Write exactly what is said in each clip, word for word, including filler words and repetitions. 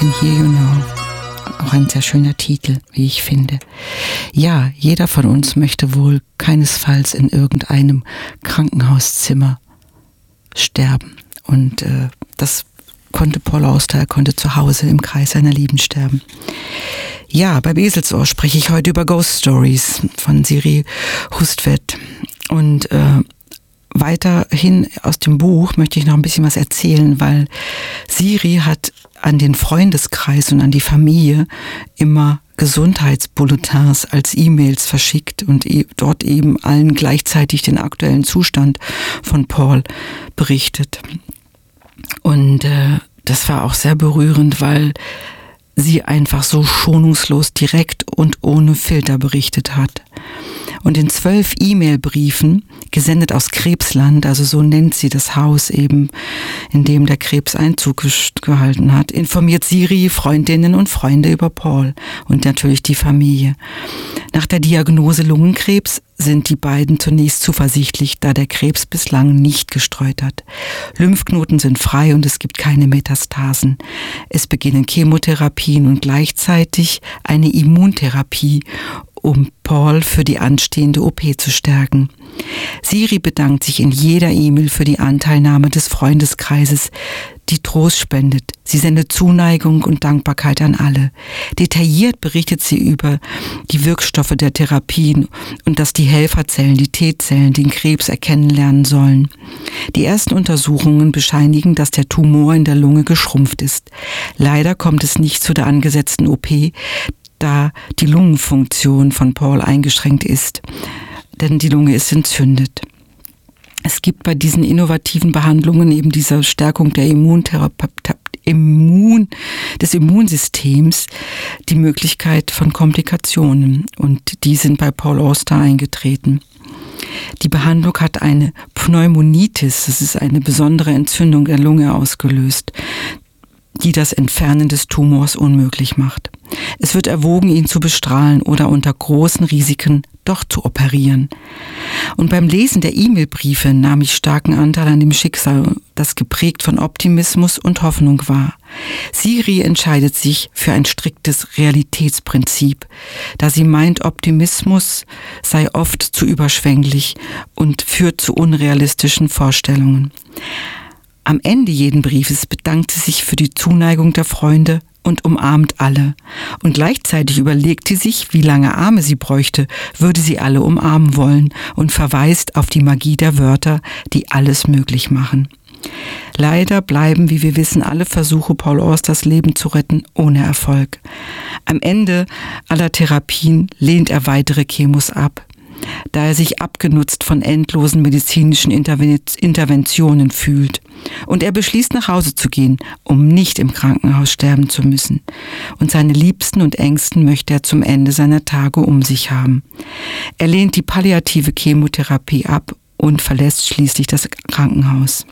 can hear you now. Auch ein sehr schöner Titel, wie ich finde. Ja, jeder von uns möchte wohl keinesfalls in irgendeinem Krankenhauszimmer sterben. Und äh, das konnte Paul Auster, er konnte zu Hause im Kreis seiner Lieben sterben. Ja, beim Eselsohr spreche ich heute über Ghost Stories von Siri Hustvedt. Und äh, weiterhin aus dem Buch möchte ich noch ein bisschen was erzählen, weil Siri hat an den Freundeskreis und an die Familie immer Gesundheitsbulletins als E-Mails verschickt und e- dort eben allen gleichzeitig den aktuellen Zustand von Paul berichtet. Und äh, das war auch sehr berührend, weil sie einfach so schonungslos direkt und ohne Filter berichtet hat. Und in zwölf E-Mail-Briefen, gesendet aus Krebsland, also so nennt sie das Haus eben, in dem der Krebs Einzug gehalten hat, informiert Siri Freundinnen und Freunde über Paul und natürlich die Familie. Nach der Diagnose Lungenkrebs sind die beiden zunächst zuversichtlich, da der Krebs bislang nicht gestreut hat. Lymphknoten sind frei und es gibt keine Metastasen. Es beginnen Chemotherapien und gleichzeitig eine Immuntherapie, um Paul für die anstehende O P zu stärken. Siri bedankt sich in jeder E-Mail für die Anteilnahme des Freundeskreises, die Trost spendet. Sie sendet Zuneigung und Dankbarkeit an alle. Detailliert berichtet sie über die Wirkstoffe der Therapien und dass die Helferzellen, die T-Zellen, den Krebs erkennen lernen sollen. Die ersten Untersuchungen bescheinigen, dass der Tumor in der Lunge geschrumpft ist. Leider kommt es nicht zu der angesetzten O P, da die Lungenfunktion von Paul eingeschränkt ist, denn die Lunge ist entzündet. Es gibt bei diesen innovativen Behandlungen eben dieser Stärkung der Immuntherapie, Immun, des Immunsystems die Möglichkeit von Komplikationen und die sind bei Paul Auster eingetreten. Die Behandlung hat eine Pneumonitis, das ist eine besondere Entzündung der Lunge ausgelöst, die das Entfernen des Tumors unmöglich macht. Es wird erwogen, ihn zu bestrahlen oder unter großen Risiken doch zu operieren. Und beim Lesen der E-Mail-Briefe nahm ich starken Anteil an dem Schicksal, das geprägt von Optimismus und Hoffnung war. Siri entscheidet sich für ein striktes Realitätsprinzip, da sie meint, Optimismus sei oft zu überschwänglich und führt zu unrealistischen Vorstellungen. Am Ende jeden Briefes bedankt sie sich für die Zuneigung der Freunde und umarmt alle. Und gleichzeitig überlegt sie sich, wie lange Arme sie bräuchte, würde sie alle umarmen wollen und verweist auf die Magie der Wörter, die alles möglich machen. Leider bleiben, wie wir wissen, alle Versuche, Paul Austers Leben zu retten, ohne Erfolg. Am Ende aller Therapien lehnt er weitere Chemos ab, da er sich abgenutzt von endlosen medizinischen Interventionen fühlt. Und er beschließt, nach Hause zu gehen, um nicht im Krankenhaus sterben zu müssen. Und seine Liebsten und Ängsten möchte er zum Ende seiner Tage um sich haben. Er lehnt die palliative Chemotherapie ab und verlässt schließlich das Krankenhaus.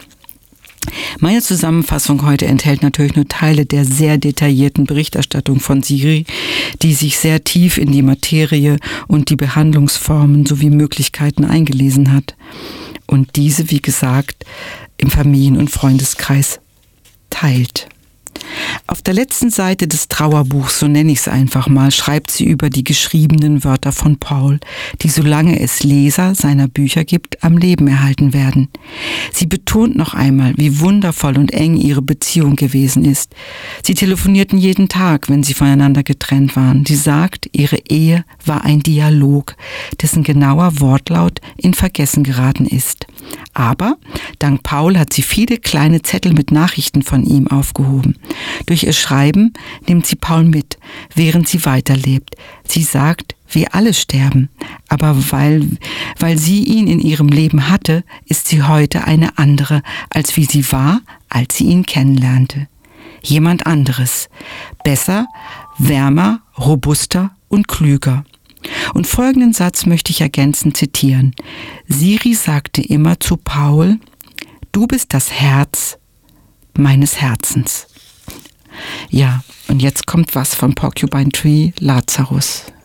Meine Zusammenfassung heute enthält natürlich nur Teile der sehr detaillierten Berichterstattung von Siri, die sich sehr tief in die Materie und die Behandlungsformen sowie Möglichkeiten eingelesen hat und diese, wie gesagt, im Familien- und Freundeskreis teilt. Auf der letzten Seite des Trauerbuchs, so nenne ich es einfach mal, schreibt sie über die geschriebenen Wörter von Paul, die, solange es Leser seiner Bücher gibt, am Leben erhalten werden. Sie betont noch einmal, wie wundervoll und eng ihre Beziehung gewesen ist. Sie telefonierten jeden Tag, wenn sie voneinander getrennt waren. Sie sagt, ihre Ehe war ein Dialog, dessen genauer Wortlaut in Vergessen geraten ist. Aber dank Paul hat sie viele kleine Zettel mit Nachrichten von ihm aufgehoben. Durch ihr Schreiben nimmt sie Paul mit, während sie weiterlebt. Sie sagt, wir alle sterben, aber weil, weil sie ihn in ihrem Leben hatte, ist sie heute eine andere, als wie sie war, als sie ihn kennenlernte. Jemand anderes. Besser, wärmer, robuster und klüger. Und folgenden Satz möchte ich ergänzend zitieren. Siri sagte immer zu Paul, du bist das Herz meines Herzens. Ja, und jetzt kommt was von Porcupine Tree, Lazarus.